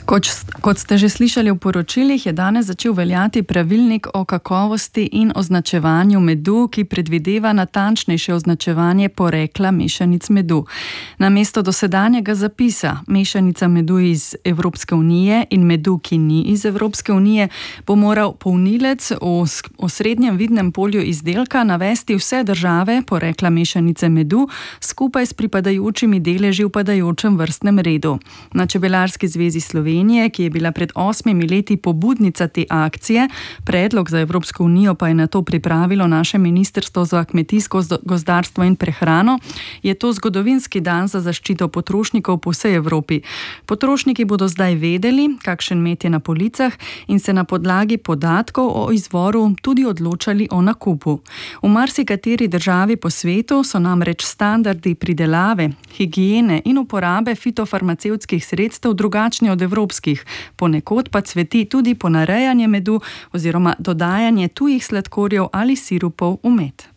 Kot ste že slišali v poročilih, je danes začel veljati pravilnik o kakovosti in označevanju medu, ki predvideva natančnejše označevanje porekla mešanic medu. Namesto dosedanjega zapisa mešanica medu iz Evropske unije in medu, ki ni iz Evropske unije, bo moral polnilec v osrednjem vidnem polju izdelka navesti vse države porekla mešanice medu skupaj s pripadajočimi deleži v padajočem vrstnem redu. Na Čebelarski zvezi Slovenije, ki je bila pred 8 leti pobudnica te akcije, predlog za Evropsko unijo pa je na to pripravilo naše Ministrstvo za kmetijsko gozdarstvo in prehrano, je to zgodovinski dan za zaščito potrošnikov po vsej Evropi. Potrošniki bodo zdaj vedeli, kakšen med je na policah in se na podlagi podatkov o izvoru tudi odločali o nakupu. V marsikateri državi po svetu so namreč standardi pridelave, higiene in uporabe fitofarmacevtskih sredstev drugačni od evropskih, ponekod pa cveti tudi ponarejanje medu oziroma dodajanje tujih sladkorjev ali sirupov v med.